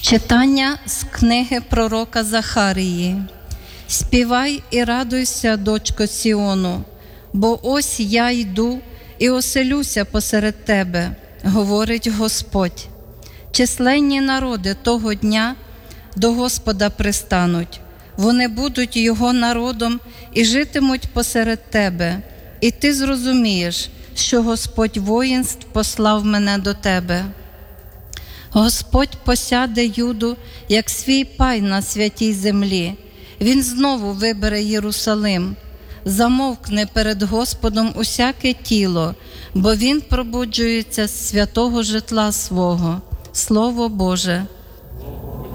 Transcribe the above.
Читання з книги пророка Захарії. «Співай і радуйся, дочко Сіону, бо ось я йду і оселюся посеред тебе, говорить Господь. Численні народи того дня до Господа пристануть, вони будуть його народом і житимуть посеред тебе, і ти зрозумієш, що Господь воїнств послав мене до тебе. Господь посяде Юду, як свій пай на святій землі. Він знову вибере Єрусалим. Замовкне перед Господом усяке тіло, бо Він пробуджується з святого житла свого. Слово Боже.